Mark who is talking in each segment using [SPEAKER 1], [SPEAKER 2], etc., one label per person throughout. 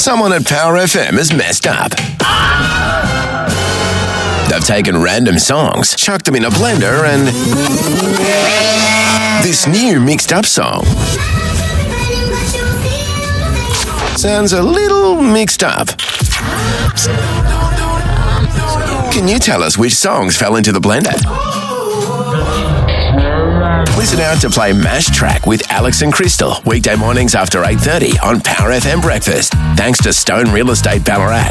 [SPEAKER 1] Someone at Power FM has messed up. They've taken random songs, chucked them in a blender, and this new mixed up song sounds a little mixed up. Can you tell us which songs fell into the blender? Listen out to play Mash Track with Alex and Crystal, weekday mornings after 8:30 on Power FM Breakfast. Thanks to Stone Real Estate Ballarat.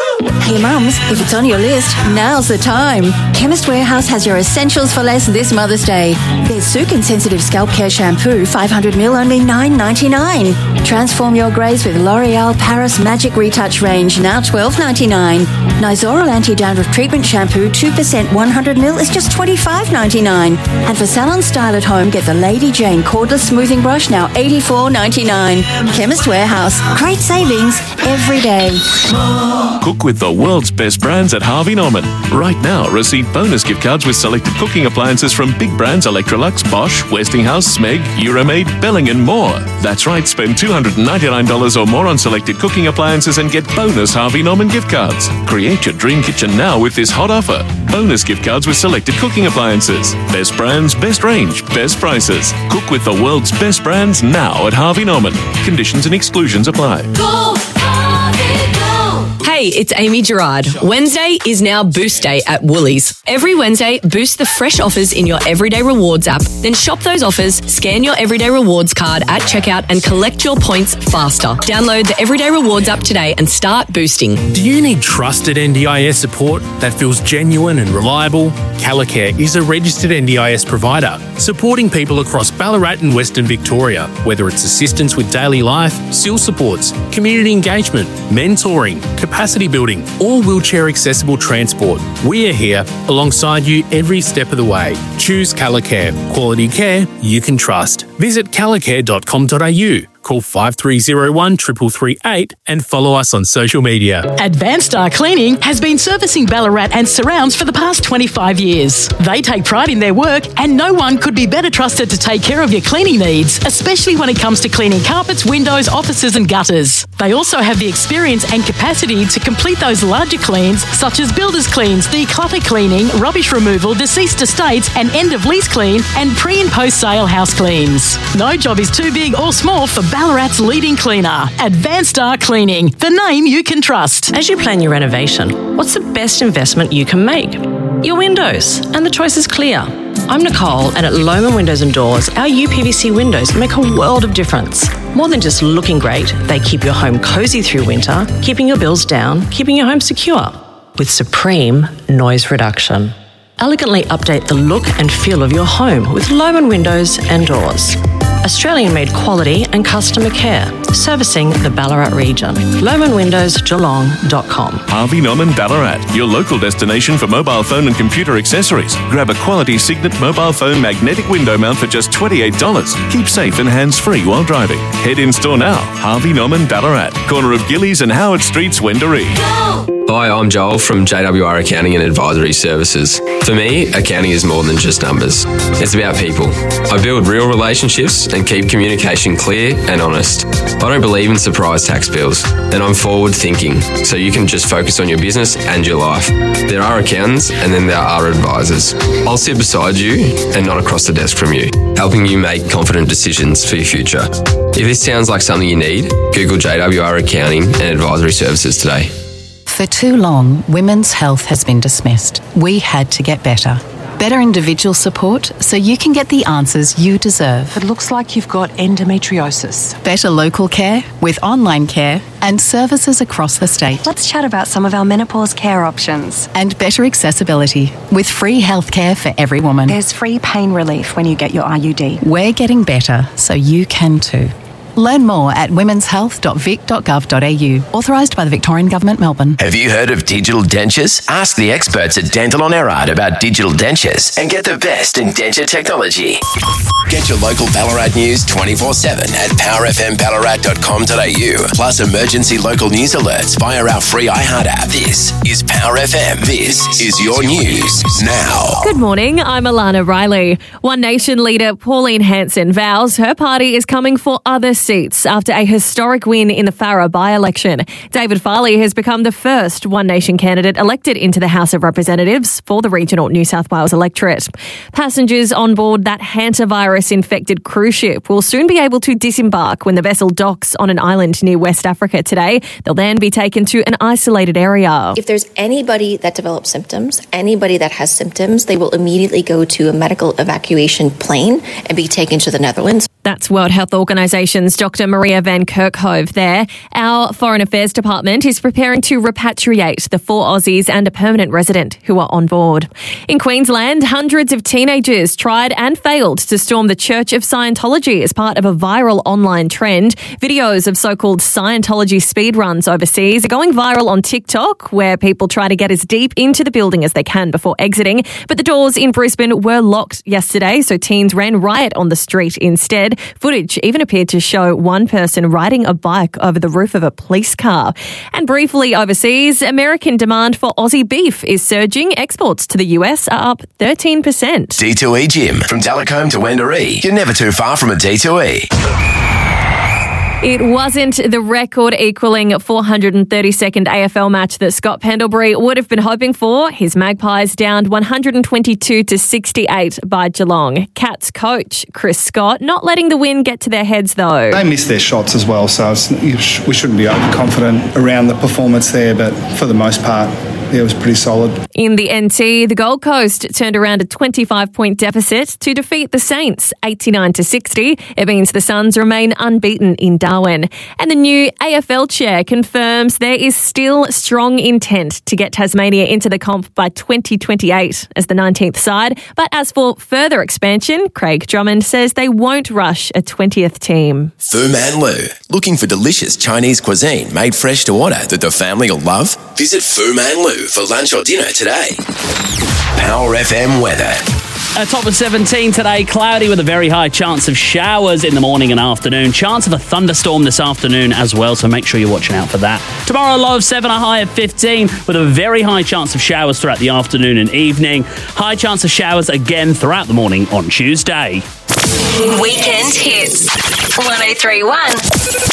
[SPEAKER 2] Hey mums, if it's on your list, now's the time. Chemist Warehouse has your essentials for less this Mother's Day. There's Sukin Sensitive Scalp Care Shampoo, 500ml, only $9.99. Transform your greys with L'Oreal Paris Magic Retouch range, now $12.99. Nizoral Anti-Dandruff Treatment Shampoo, 2% 100ml is just $25.99. And for salon style at home, get the Lady Jane Cordless Smoothing Brush, now $84.99. Chemist Warehouse, great savings every day.
[SPEAKER 3] Cook with the world's best brands at Harvey Norman. Right now, receive bonus gift cards with selected cooking appliances from big brands Electrolux, Bosch, Westinghouse, Smeg, Euromaid, Belling and more. That's right, spend $299 or more on selected cooking appliances and get bonus Harvey Norman gift cards. Create your dream kitchen now with this hot offer. Bonus gift cards with selected cooking appliances. Best brands, best range, best prices. Cook with the world's best brands now at Harvey Norman. Conditions and exclusions apply.
[SPEAKER 4] Go, Harvey, go! Hey, it's Amy Gerard. Wednesday is now Boost Day at Woolies. Every Wednesday, boost the fresh offers in your Everyday Rewards app. Then shop those offers, scan your Everyday Rewards card at checkout and collect your points faster. Download the Everyday Rewards app today and start boosting.
[SPEAKER 5] Do you need trusted NDIS support that feels genuine and reliable? Calicare is a registered NDIS provider, supporting people across Ballarat and Western Victoria, whether it's assistance with daily life, SIL supports, community engagement, mentoring, capacity building, or wheelchair accessible transport. We are here alongside you every step of the way. Choose Calicare, quality care you can trust. Visit calicare.com.au. Call 5301 3338 and follow us on social media.
[SPEAKER 6] Advanced Star Cleaning has been servicing Ballarat and surrounds for the past 25 years. They take pride in their work and no one could be better trusted to take care of your cleaning needs, especially when it comes to cleaning carpets, windows, offices and gutters. They also have the experience and capacity to complete those larger cleans such as builders cleans, declutter cleaning, rubbish removal, deceased estates and end of lease clean and pre and post sale house cleans. No job is too big or small for Ballarat's leading cleaner, Advanced Star Cleaning, the name you can trust.
[SPEAKER 7] As you plan your renovation, what's the best investment you can make? Your windows, and the choice is clear. I'm Nicole, and at Lohmann Windows and Doors, our UPVC windows make a world of difference. More than just looking great, they keep your home cosy through winter, keeping your bills down, keeping your home secure, with supreme noise reduction. Elegantly update the look and feel of your home with Lohmann Windows and Doors. Australian-made quality and customer care, servicing the Ballarat region. LomanWindowsGeelong.com.
[SPEAKER 3] Harvey Norman Ballarat, your local destination for mobile phone and computer accessories. Grab a quality Signet mobile phone magnetic window mount for just $28. Keep safe and hands-free while driving. Head in store now. Harvey Norman Ballarat, corner of Gillies and Howard Streets, Wendouree.
[SPEAKER 8] Hi, I'm Joel from JWR Accounting and Advisory Services. For me, accounting is more than just numbers. It's about people. I build real relationships and keep communication clear and honest. I don't believe in surprise tax bills, and I'm forward thinking, so you can just focus on your business and your life. There are accountants and then there are advisors. I'll sit beside you and not across the desk from you, helping you make confident decisions for your future. If this sounds like something you need, Google JWR Accounting and Advisory Services today.
[SPEAKER 9] For too long, women's health has been dismissed. We had to get better. Better individual support so you can get the answers you deserve.
[SPEAKER 10] It looks like you've got endometriosis.
[SPEAKER 9] Better local care with online care and services across the state.
[SPEAKER 10] Let's chat about some of our menopause care options.
[SPEAKER 9] And better accessibility with free healthcare for every woman.
[SPEAKER 10] There's free pain relief when you get your IUD.
[SPEAKER 9] We're getting better so you can too. Learn more at womenshealth.vic.gov.au. Authorised by the Victorian Government, Melbourne.
[SPEAKER 1] Have you heard of digital dentures? Ask the experts at Dental on Erard about digital dentures and get the best in denture technology. Get your local Ballarat news 24/7 at powerfmballarat.com.au. Plus emergency local news alerts via our free iHeart app. This is Power FM. This is your news now.
[SPEAKER 11] Good morning, I'm Alana Riley. One Nation leader Pauline Hanson vows her party is coming for other seats after a historic win in the Farrer by-election. David Farley has become the first One Nation candidate elected into the House of Representatives for the regional New South Wales electorate. Passengers on board that hantavirus-infected cruise ship will soon be able to disembark when the vessel docks on an island near West Africa today. They'll then be taken to an isolated area.
[SPEAKER 12] If there's anybody that develops symptoms, anybody that has symptoms, they will immediately go to a medical evacuation plane and be taken to the Netherlands.
[SPEAKER 11] That's World Health Organisation's Dr. Maria van Kerkhove there. Our Foreign Affairs Department is preparing to repatriate the 4 Aussies and a permanent resident who are on board. In Queensland, hundreds of teenagers tried and failed to storm the Church of Scientology as part of a viral online trend. Videos of so-called Scientology speedruns overseas are going viral on TikTok, where people try to get as deep into the building as they can before exiting. But the doors in Brisbane were locked yesterday, so teens ran riot on the street instead. Footage even appeared to show one person riding a bike over the roof of a police car. And briefly overseas, American demand for Aussie beef is surging. Exports to the US are up 13%.
[SPEAKER 1] D2E Gym. From Delacombe to Wendouree, you're never too far from a D2E.
[SPEAKER 11] It wasn't the record-equaling 432nd AFL match that Scott Pendlebury would have been hoping for. His Magpies downed 122-68 by Geelong. Cats coach Chris Scott not letting the win get to their heads, though.
[SPEAKER 13] They missed their shots as well, so we shouldn't be overconfident around the performance there, but for the most part, it was pretty solid.
[SPEAKER 11] In the NT, the Gold Coast turned around a 25-point deficit to defeat the Saints 89-60. It means the Suns remain unbeaten in Darwin. And the new AFL chair confirms there is still strong intent to get Tasmania into the comp by 2028 as the 19th side. But as for further expansion, Craig Drummond says they won't rush a 20th team.
[SPEAKER 1] Fu Man Lu. Looking for delicious Chinese cuisine made fresh to order that the family will love? Visit Fu Man Lu for lunch or dinner today. Power FM weather.
[SPEAKER 14] A top of 17 today, cloudy with a very high chance of showers in the morning and afternoon. Chance of a thunderstorm this afternoon as well, so make sure you're watching out for that. Tomorrow, a low of 7, a high of 15, with a very high chance of showers throughout the afternoon and evening. High chance of showers again throughout the morning on Tuesday.
[SPEAKER 15] Weekend hits 1031.